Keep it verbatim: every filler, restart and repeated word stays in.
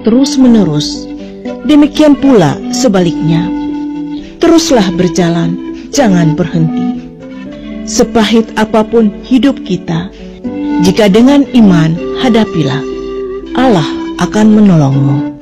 terus-menerus. Demikian pula sebaliknya. Teruslah berjalan, jangan berhenti. Sepahit apapun hidup kita, jika dengan iman hadapilah, Allah akan menolongmu.